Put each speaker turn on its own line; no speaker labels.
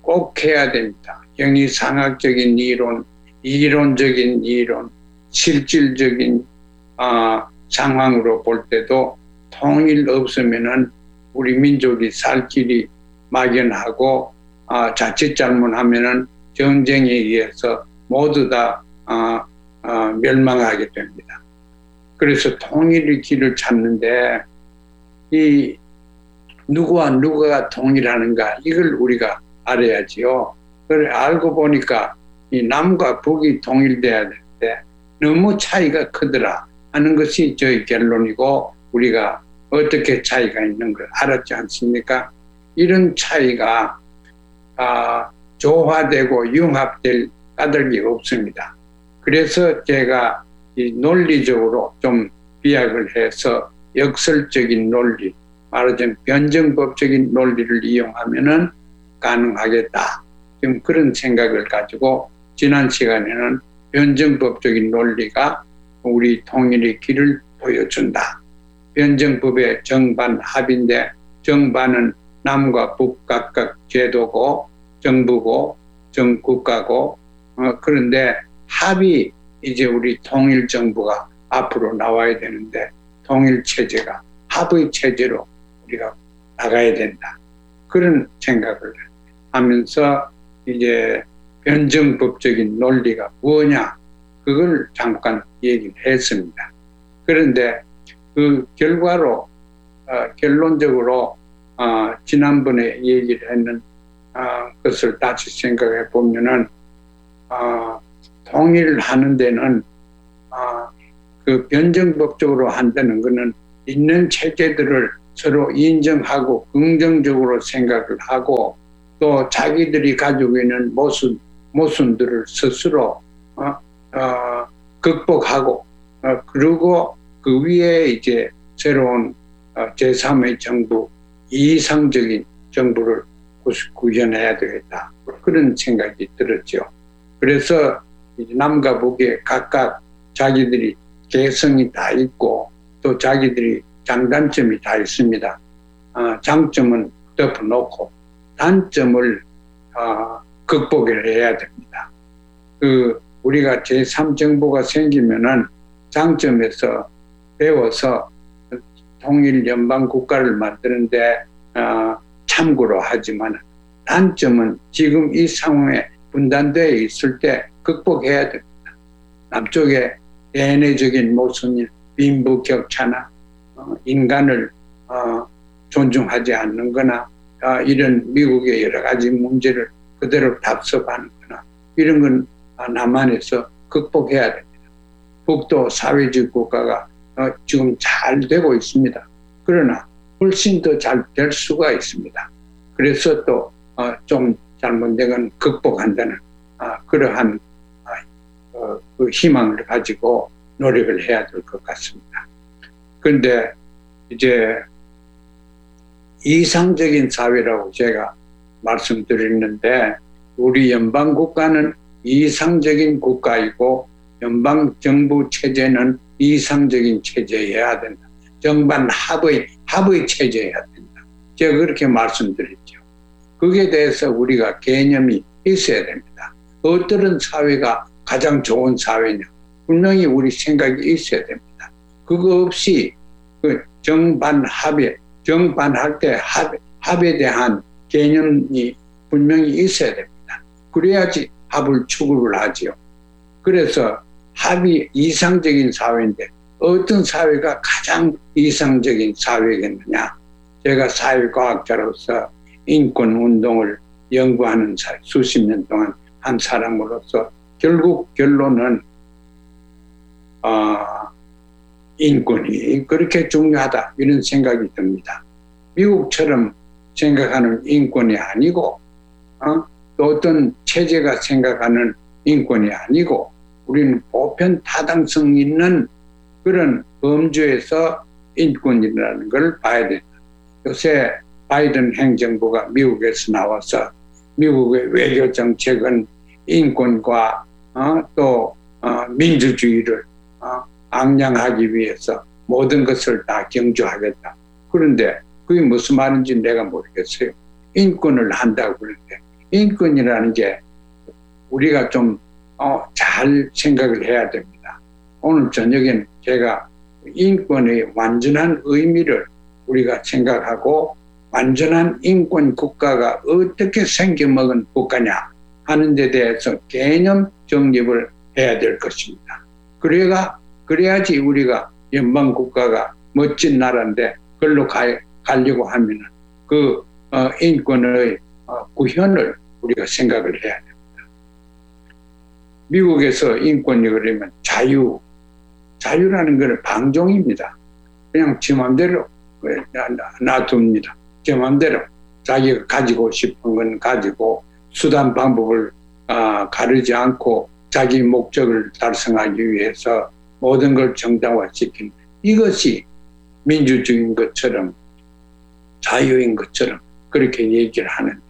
꼭 해야 됩니다. 영리상학적인 이론, 이론적인 이론, 실질적인 상황으로 볼 때도 통일 없으면은 우리 민족이 살 길이 막연하고 자칫 잘못하면은 전쟁에 의해서 모두 다 멸망하게 됩니다. 그래서 통일의 길을 찾는데 이 누구와 누구가 통일하는가 이걸 우리가 알아야지요. 그래 알고 보니까 이 남과 북이 통일돼야 되는데 너무 차이가 크더라 하는 것이 저희 결론이고 우리가 어떻게 차이가 있는 걸 알았지 않습니까? 이런 차이가 조화되고 융합될 까닭이 없습니다. 그래서 제가 이 논리적으로 좀 비약을 해서 역설적인 논리, 말하자면 변증법적인 논리를 이용하면은 가능하겠다. 지금 그런 생각을 가지고 지난 시간에는 변증법적인 논리가 우리 통일의 길을 보여준다. 변증법의 정반합인데 정반은 남과 북 각각 제도고 정부고 정국가고 그런데 합이 이제 우리 통일정부가 앞으로 나와야 되는데 통일체제가 합의 체제로 우리가 나가야 된다. 그런 생각을 하면서 이제 변증법적인 논리가 뭐냐 그걸 잠깐 얘기를 했습니다. 그런데 그 결과로 결론적으로 지난번에 얘기를 했는 것을 다시 생각해 보면은 통일을 하는 데는 그 변증법적으로 한다는 것은 있는 체제들을 서로 인정하고 긍정적으로 생각을 하고 또 자기들이 가지고 있는 모순들을 스스로 극복하고 그리고 그 위에 이제 새로운 제3의 정부, 이상적인 정부를 구현해야 되겠다. 그런 생각이 들었죠. 그래서 남과 북에 각각 자기들이 개성이 다 있고 또 자기들이 장단점이 다 있습니다. 장점은 덮어놓고 단점을 극복을 해야 됩니다. 우리가 제3정부가 생기면은 장점에서 배워서 통일 연방 국가를 만드는데 참고로 하지만 단점은 지금 이 상황에 분단되어 있을 때 극복해야 됩니다. 남쪽에 대내적인 모순인 빈부격차나 인간을 존중하지 않는 거나 이런 미국의 여러 가지 문제를 그대로 답습하는 거나 이런 건 남한에서 극복해야 됩니다. 북도 사회주의 국가가 지금 잘 되고 있습니다. 그러나 훨씬 더 잘 될 수가 있습니다. 그래서 또 좀 잘못된 건 극복한다는 그러한 그 희망을 가지고 노력을 해야 될 것 같습니다. 그런데 이제 이상적인 사회라고 제가 말씀드렸는데 우리 연방국가는 이상적인 국가이고 연방정부 체제는 이상적인 체제여야 된다. 정반 합의 체제여야 된다. 제가 그렇게 말씀드렸죠. 거기에 대해서 우리가 개념이 있어야 됩니다. 어떤 사회가 가장 좋은 사회냐. 분명히 우리 생각이 있어야 됩니다. 그거 없이 그 정반합에 정반할 때 합에 대한 개념이 분명히 있어야 됩니다. 그래야지 합을 추구를 하지요. 그래서 합이 이상적인 사회인데 어떤 사회가 가장 이상적인 사회겠느냐. 제가 사회과학자로서 인권운동을 연구하는 수십 년 동안 한 사람으로서 결국 결론은 인권이 그렇게 중요하다 이런 생각이 듭니다. 미국처럼 생각하는 인권이 아니고 또 어떤 체제가 생각하는 인권이 아니고 우리는 보편 타당성 있는 그런 범주에서 인권이라는 걸 봐야 된다. 요새 바이든 행정부가 미국에서 나와서 미국의 외교 정책은 인권과 또 민주주의를 앙양하기 위해서 모든 것을 다 경주하겠다. 그런데 그게 무슨 말인지 내가 모르겠어요. 인권을 한다고 그러는데 인권이라는 게 우리가 좀 잘 생각을 해야 됩니다. 오늘 저녁엔 제가 인권의 완전한 의미를 우리가 생각하고 완전한 인권 국가가 어떻게 생겨먹은 국가냐 하는 데 대해서 개념 정립을 해야 될 것입니다. 그래야지 우리가 연방 국가가 멋진 나라인데 그걸로 가려고 하면 그 인권의 구현을 우리가 생각을 해야 됩니다. 미국에서 인권이 그러면 자유라는 것은 방종입니다. 그냥 지 맘대로 놔둡니다. 제 맘대로 자기가 가지고 싶은 건 가지고 수단 방법을 가르지 않고 자기 목적을 달성하기 위해서 모든 걸 정당화시킨 이것이 민주주의인 것처럼 자유인 것처럼 그렇게 얘기를 하는데